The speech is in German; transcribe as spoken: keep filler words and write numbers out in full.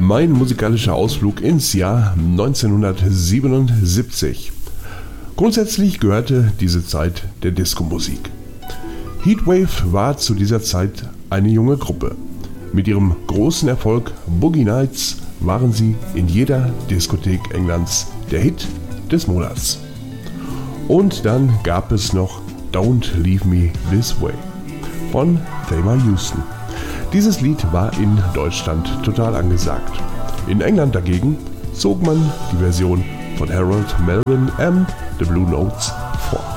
Mein musikalischer Ausflug ins Jahr neunzehnhundertsiebenundsiebzig. Grundsätzlich gehörte diese Zeit der Disco-Musik. Heatwave war zu dieser Zeit eine junge Gruppe. Mit ihrem großen Erfolg Boogie Nights waren sie in jeder Diskothek Englands der Hit des Monats. Und dann gab es noch Don't Leave Me This Way von Thelma Houston. Dieses Lied war in Deutschland total angesagt. In England dagegen zog man die Version von Harold Melvin and the Blue Notes vor.